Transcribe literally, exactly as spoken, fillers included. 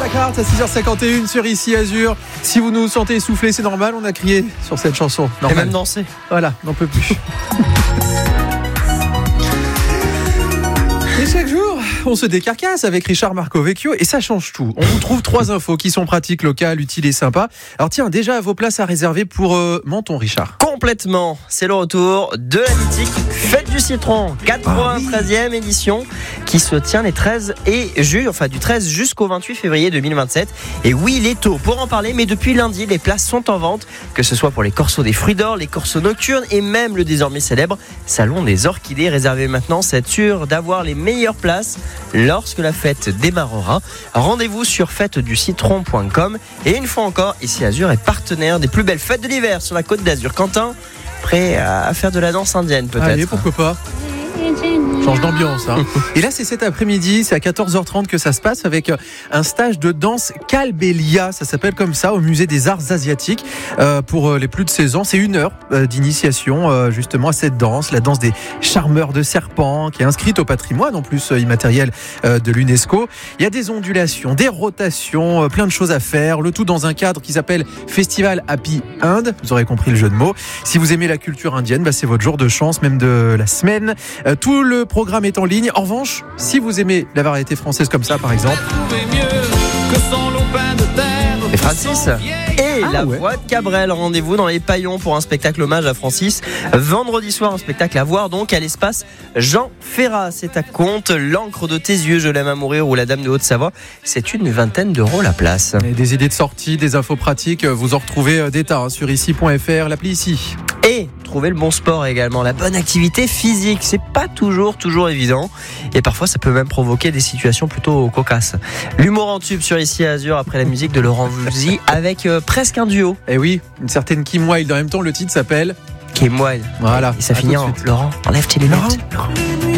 Black Heart à six heures cinquante et une sur Ici Azur. Si vous nous sentez essoufflé, c'est normal, on a crié sur cette chanson. Normal. Et même dansé. Voilà, n'en peut plus. Et chaque jour, on se décarcasse avec Richard Marcovecchio et ça change tout. On vous trouve trois infos qui sont pratiques, locales, utiles et sympas. Alors tiens, déjà vos places à réserver pour euh, Menton, Richard. Complètement, c'est le retour de la mythique Fête du Citron, quatre-vingt-treizième édition qui se tient les treize et ju- enfin du treize jusqu'au vingt-huit février deux mille vingt-sept. Et oui, il est tôt pour en parler, mais depuis lundi, les places sont en vente, que ce soit pour les corsos des fruits d'or, les corsos nocturnes et même le désormais célèbre Salon des Orchidées. Réservé maintenant, c'est être sûr d'avoir les meilleures places lorsque la fête démarrera. Rendez-vous sur fête du citron point com. Et une fois encore, Ici Azur est partenaire des plus belles fêtes de l'hiver sur la Côte d'Azur. Quentin, prêt à faire de la danse indienne peut-être? Allez, pourquoi pas. Change d'ambiance, hein. Et là, c'est cet après-midi, c'est à quatorze heures trente que ça se passe avec un stage de danse Kalbelia, ça s'appelle comme ça, au musée des arts asiatiques, euh, pour les plus de seize ans. C'est une heure euh, d'initiation euh, justement à cette danse, la danse des charmeurs de serpents, qui est inscrite au patrimoine en plus euh, immatériel euh, de l'UNESCO. Il y a des ondulations, des rotations, euh, plein de choses à faire, le tout dans un cadre qui s'appelle Festival Happy Inde. Vous aurez compris le jeu de mots. Si vous aimez la culture indienne, bah, c'est votre jour de chance, même de la semaine. Euh, tout le programme est en ligne. En revanche, si vous aimez la variété française comme ça, par exemple, Et Francis et Ah la ouais. voix de Cabrel. Rendez-vous dans les Paillons pour un spectacle hommage à Francis. Vendredi soir, un spectacle à voir donc à l'espace Jean Ferrat. C'est à Comte, L'encre de tes yeux, Je l'aime à mourir ou La Dame de Haute-Savoie. C'est une vingtaine d'euros la place. et des idées de sortie, des infos pratiques, vous en retrouvez des tas hein, sur ici point f r, l'appli Ici. Et trouver le bon sport également, la bonne activité physique, c'est pas toujours toujours évident et parfois ça peut même provoquer des situations plutôt cocasses. L'humour en tube sur Ici Azur après la musique de Laurent Voulzy avec euh, presque un duo. Et oui, une certaine Kim Wilde. En même temps, le titre s'appelle Kim Wilde. Voilà. Et ça À finit tout de en suite. Laurent, enlève tes lunettes. Laurent. Laurent.